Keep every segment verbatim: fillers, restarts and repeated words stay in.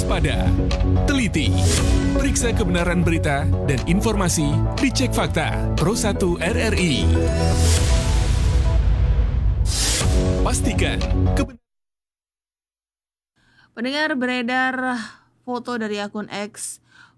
waspada, teliti, periksa kebenaran berita dan informasi, dicek fakta. Pro satu R R I. Pastikan kebenaran. Pendengar, beredar foto dari akun X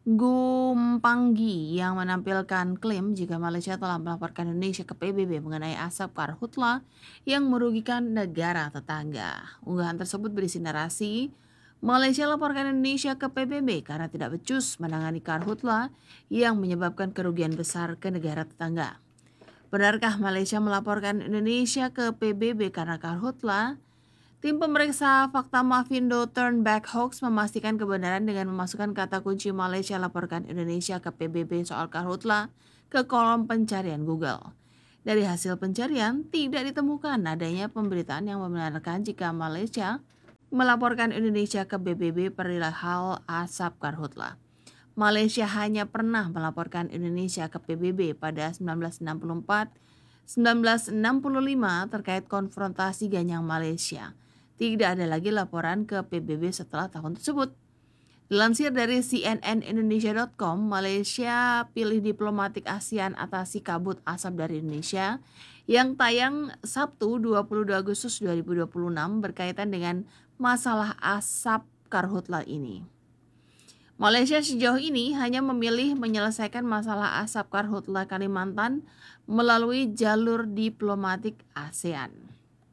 Gumpanggi yang menampilkan klaim jika Malaysia telah melaporkan Indonesia ke P B B mengenai asap karhutla yang merugikan negara tetangga. Unggahan tersebut berisi narasi, Malaysia laporkan Indonesia ke P B B karena tidak becus menangani karhutla yang menyebabkan kerugian besar ke negara tetangga. Benarkah Malaysia melaporkan Indonesia ke P B B karena karhutla? Tim pemeriksa fakta Mafindo Turnback Hoax memastikan kebenaran dengan memasukkan kata kunci Malaysia laporkan Indonesia ke P B B soal karhutla ke kolom pencarian Google. Dari hasil pencarian, tidak ditemukan adanya pemberitaan yang membenarkan jika Malaysia melaporkan Indonesia ke P B B perihal asap karhutla. Malaysia hanya pernah melaporkan Indonesia ke P B B pada sembilan belas enam puluh empat sampai sembilan belas enam puluh lima terkait konfrontasi Ganyang Malaysia. Tidak ada lagi laporan ke P B B setelah tahun tersebut. Dilansir dari C N N Indonesia dot com, Malaysia pilih diplomatik ASEAN atasi kabut asap dari Indonesia yang tayang Sabtu dua puluh dua Agustus dua ribu dua puluh enam berkaitan dengan masalah asap karhutla ini. Malaysia sejauh ini hanya memilih menyelesaikan masalah asap karhutla Kalimantan melalui jalur diplomatik ASEAN.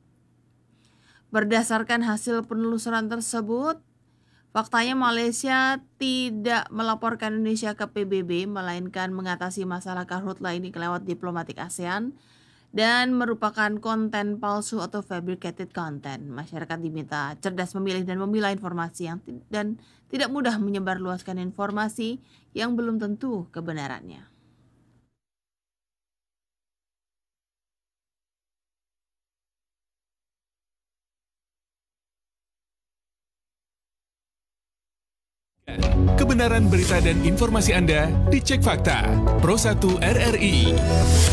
Berdasarkan hasil penelusuran tersebut, faktanya Malaysia tidak melaporkan Indonesia ke P B B, melainkan mengatasi masalah karhutla ini lewat diplomatik ASEAN dan merupakan konten palsu atau fabricated content. Masyarakat diminta cerdas memilih dan memilah informasi yang t- dan tidak mudah menyebarluaskan informasi yang belum tentu kebenarannya. Kebenaran berita dan informasi Anda dicek fakta. Pro satu R R I.